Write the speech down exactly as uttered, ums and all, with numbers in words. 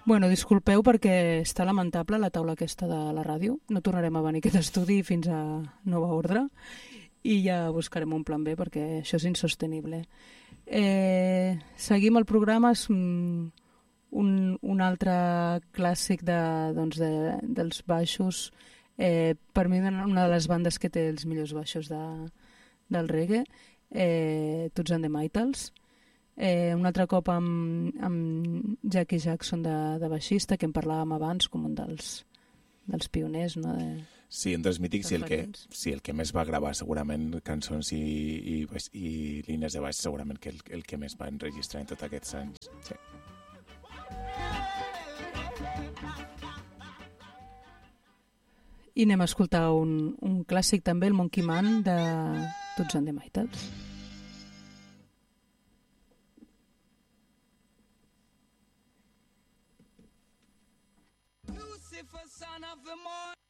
Bueno, disculpeu perquè està lamentable la taula aquesta de la ràdio. No tornarem a venir a aquest estudi fins a nova ordre i ja buscarem un plan B perquè això és insostenible. Eh, seguim el programa, és un, un altre clàssic de, doncs de, dels baixos. Eh, per mi una de les bandes que té els millors baixos de, del reggae, eh, Toots and the Maytals. Eh, un altre cop amb, amb Jackie Jackson de, de baixista, que en parlàvem abans com un dels, dels pioners, no? De, sí, un dels mítics i el que, sí, el que més va gravar segurament cançons i, i, i línies de baix segurament que el, el que més va enregistrar en tots aquests anys. Sí. I anem a escoltar un, un clàssic també, el Monkey Man de Toots and the Maytals. Son of the morning.